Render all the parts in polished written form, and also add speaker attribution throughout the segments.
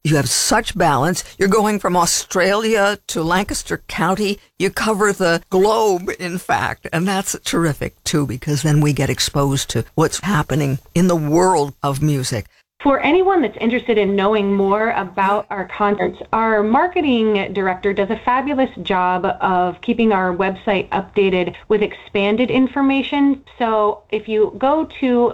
Speaker 1: You have such balance. You're going from Australia to Lancaster County. You cover the globe, in fact. And that's terrific, too, because then we get exposed to what's happening in the world of music.
Speaker 2: For anyone that's interested in knowing more about our concerts, our marketing director does a fabulous job of keeping our website updated with expanded information. So if you go to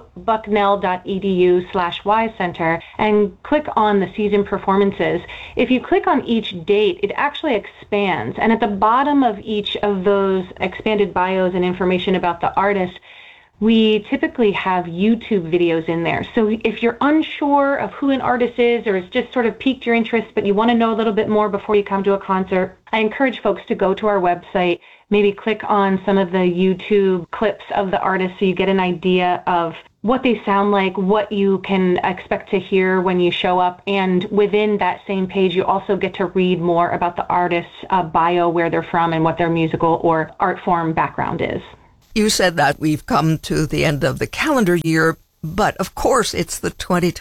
Speaker 2: bucknell.edu/YCenter and click on the season performances, if you click on each date, it actually expands. And at the bottom of each of those expanded bios and information about the artist, we typically have YouTube videos in there. So if you're unsure of who an artist is, or it's just sort of piqued your interest, but you want to know a little bit more before you come to a concert, I encourage folks to go to our website, maybe click on some of the YouTube clips of the artist so you get an idea of what they sound like, what you can expect to hear when you show up. And within that same page, you also get to read more about the artist's bio, where they're from, and what their musical or art form background is.
Speaker 1: You said that we've come to the end of the calendar year, but of course it's the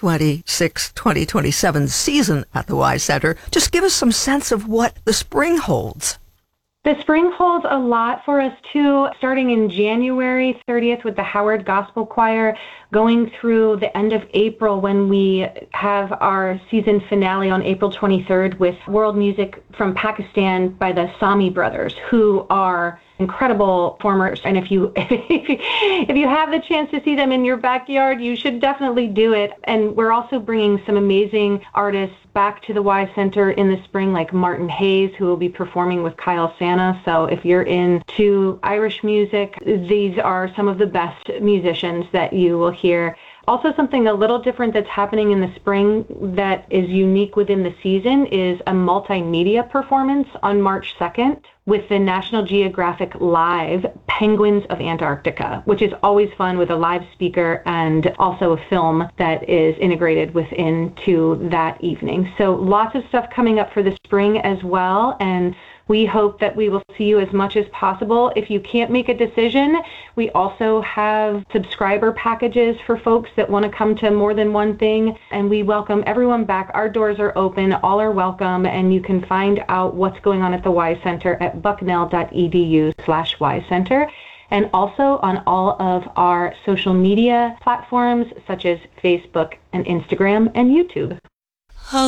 Speaker 1: 2026-2027 season at the Y Center. Just give us some sense of what the spring holds.
Speaker 2: The spring holds a lot for us, too, starting in January 30th with the Howard Gospel Choir, going through the end of April when we have our season finale on April 23rd with world music from Pakistan by the Sami Brothers, who are incredible performers. And if you have the chance to see them in your backyard, you should definitely do it. And we're also bringing some amazing artists back to the Y Center in the spring, like Martin Hayes, who will be performing with Kyle Santa. So if you're into Irish music, these are some of the best musicians that you will hear. Also, something a little different that's happening in the spring that is unique within the season is a multimedia performance on March 2nd with the National Geographic Live Penguins of Antarctica, which is always fun with a live speaker and also a film that is integrated into that evening. So lots of stuff coming up for the spring as well, and we hope that we will see you as much as possible. If you can't make a decision, we also have subscriber packages for folks that want to come to more than one thing, and we welcome everyone back. Our doors are open, all are welcome, and you can find out what's going on at the Y Center at bucknell.edu/YCenter, and also on all of our social media platforms such as Facebook and Instagram and YouTube.